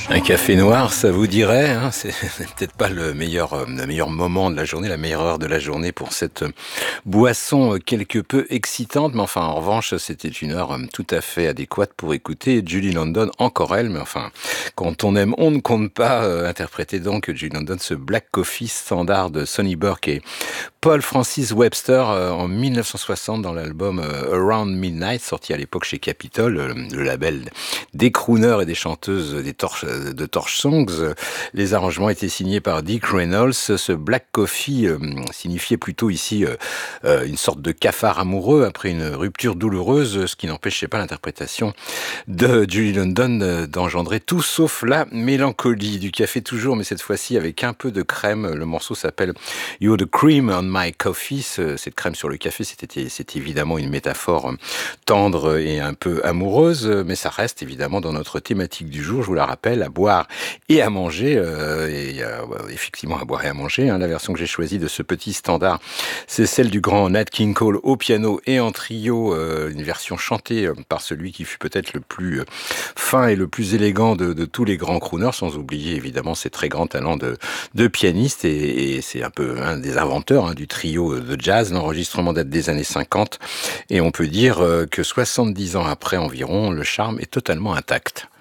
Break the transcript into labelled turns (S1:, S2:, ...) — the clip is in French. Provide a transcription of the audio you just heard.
S1: Un café noir, ça vous dirait, hein? C'est peut-être pas le meilleur moment de la journée, la meilleure heure de la journée pour cette boisson quelque peu excitante. Mais enfin, en revanche, c'était une heure tout à fait adéquate pour écouter Julie London, encore elle. Mais enfin, quand on aime, on ne compte pas. Interpréter donc Julie London, ce Black Coffee standard de Sonny Burke et Paul Francis Webster en 1960 dans l'album Around Midnight, sorti à l'époque chez Capitol, le label des crooners et des chanteuses de Torch Songs. Les arrangements étaient signés par Dick Reynolds. Ce Black Coffee signifiait plutôt ici une sorte de cafard amoureux après une rupture douloureuse, ce qui n'empêchait pas l'interprétation de Julie London d'engendrer tout sauf la mélancolie. Du café toujours, mais cette fois-ci avec un peu de crème. Le morceau s'appelle You're the Cream on My Coffee. Cette crème sur le café, c'est évidemment une métaphore tendre et un peu amoureuse, mais ça reste évidemment dans notre thématique du jour, je vous la rappelle, à boire et à manger, effectivement à boire et à manger. La version que j'ai choisie de ce petit standard, c'est celle du grand Nat King Cole au piano et en trio, une version chantée par celui qui fut peut-être le plus fin et le plus élégant de tous les grands crooners, sans oublier évidemment ses très grands talents de pianiste, et c'est un peu un des inventeurs du trio de jazz. L'enregistrement date des années 50 et on peut dire que 70 ans après environ, le charme est totalement intact.